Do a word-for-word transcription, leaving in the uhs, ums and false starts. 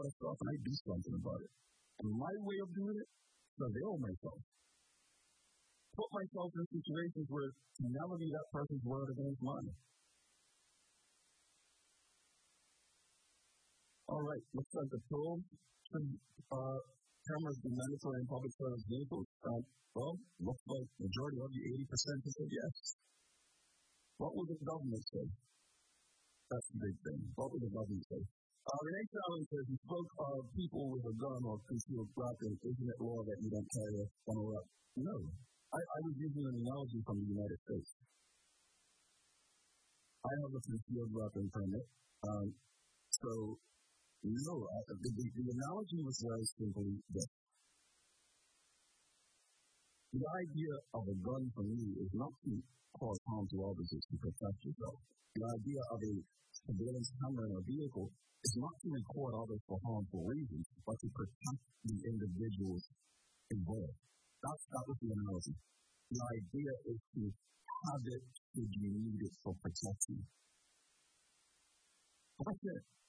that stuff and I do something about it. And my way of doing it is to avail myself. Put myself in situations where to never be that person's word against mine. All right, looks like the probe should uh, cameras be mandatory in public service vehicles. Uh, well, looks like the majority of you, eighty percent, said yes. What would the government say? That's the big thing. What would the government say? Uh, Renee Challenge says, you spoke of people with a gun or concealed weapon. Isn't it law that you don't carry a gun or weapon? No. I, I was using an analogy from the United States. I have a concealed weapon permit. Um, so, no, I, the, the, the analogy was very simply this. The idea of a gun for me is not to cause harm to others, it's to protect yourself. The idea of a surveillance camera in a vehicle is not to record others for harmful reasons, but to protect the individuals involved. That's, that was the analogy. The idea is to have it should you need it for protection. That's it.